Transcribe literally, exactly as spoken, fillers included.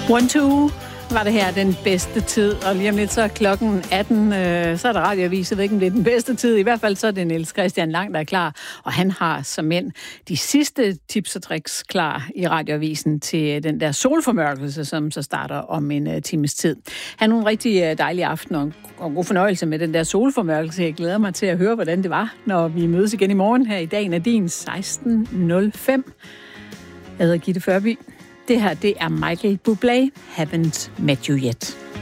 One, two var det her den bedste tid, og lige om lidt så er klokken atten, øh, så er der radioavis, jeg ved ikke, om det er den bedste tid, i hvert fald så er det Niels Christian Lang, der er klar, og han har som mænd de sidste tips og tricks klar i radioavisen til den der solformørkelse, som så starter om en uh, times tid. Han har en rigtig uh, dejlig aften og, og god fornøjelse med den der solformørkelse. Jeg glæder mig til at høre, hvordan det var, når vi mødes igen i morgen her i dagen af din seksten nul fem. Jeg hedder Gitte Førby. Det her, det er Michael Bublé, Haven't Met You Yet.